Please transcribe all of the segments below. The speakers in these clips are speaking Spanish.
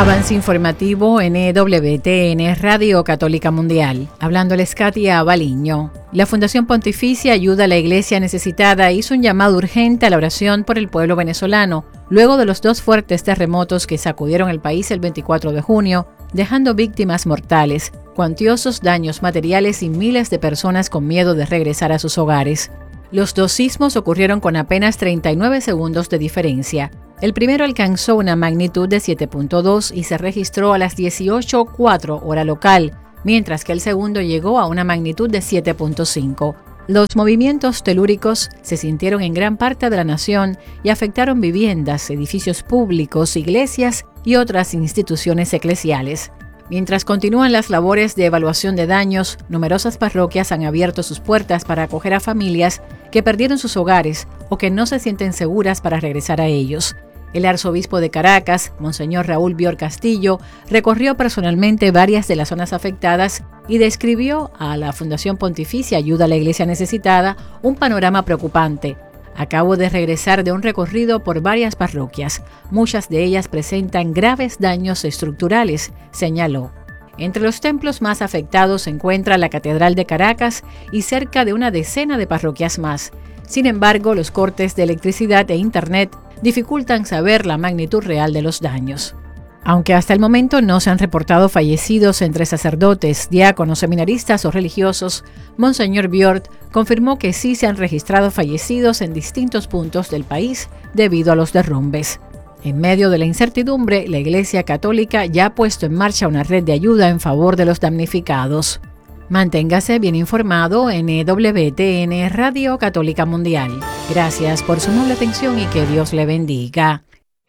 Avance informativo en EWTN Radio Católica Mundial. Hablándoles Katia Baliño. La Fundación Pontificia Ayuda a la Iglesia Necesitada hizo un llamado urgente a la oración por el pueblo venezolano, luego de los 2 fuertes terremotos que sacudieron el país el 24 de junio, dejando víctimas mortales, cuantiosos daños materiales y miles de personas con miedo de regresar a sus hogares. Los 2 sismos ocurrieron con apenas 39 segundos de diferencia. El primero alcanzó una magnitud de 7.2 y se registró a las 18:04 hora local, mientras que el segundo llegó a una magnitud de 7.5. Los movimientos telúricos se sintieron en gran parte de la nación y afectaron viviendas, edificios públicos, iglesias y otras instituciones eclesiales. Mientras continúan las labores de evaluación de daños, numerosas parroquias han abierto sus puertas para acoger a familias que perdieron sus hogares o que no se sienten seguras para regresar a ellos. El arzobispo de Caracas, Monseñor Raúl Bior Castillo, recorrió personalmente varias de las zonas afectadas y describió a la Fundación Pontificia Ayuda a la Iglesia Necesitada un panorama preocupante. Acabo de regresar de un recorrido por varias parroquias. Muchas de ellas presentan graves daños estructurales, señaló. Entre los templos más afectados se encuentra la Catedral de Caracas y cerca de una decena de parroquias más. Sin embargo, los cortes de electricidad e internet dificultan saber la magnitud real de los daños. Aunque hasta el momento no se han reportado fallecidos entre sacerdotes, diáconos, seminaristas o religiosos, Monseñor Biort confirmó que sí se han registrado fallecidos en distintos puntos del país debido a los derrumbes. En medio de la incertidumbre, la Iglesia Católica ya ha puesto en marcha una red de ayuda en favor de los damnificados. Manténgase bien informado en EWTN Radio Católica Mundial. Gracias por su noble atención y que Dios le bendiga.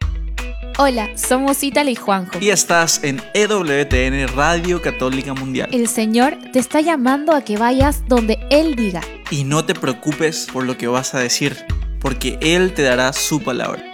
Hola, somos Ítala y Juanjo. Y estás en EWTN Radio Católica Mundial. El Señor te está llamando a que vayas donde Él diga. Y no te preocupes por lo que vas a decir, porque Él te dará su palabra.